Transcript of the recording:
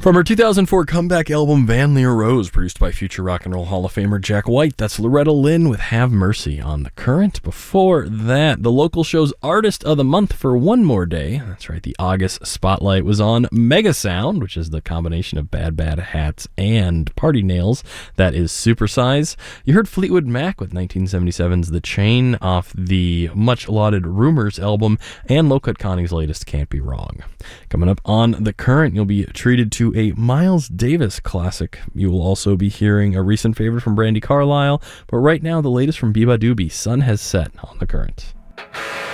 From her 2004 comeback album Van Lear Rose, produced by future Rock and Roll Hall of Famer Jack White, that's Loretta Lynn with Have Mercy on The Current. Before that, the local show's Artist of the Month for one more day. That's right, the August spotlight was on Mega Sound, which is the combination of Bad Bad Hats and Party Nails. That is Supersize. You heard Fleetwood Mac with 1977's The Chain off the much-lauded Rumors album, and Low Cut Connie's latest Can't Be Wrong. Coming up on The Current, you'll be treated to a Miles Davis classic. You will also be hearing a recent favorite from Brandi Carlile, but right now the latest from Biba Doobie, Sun Has Set on The Current.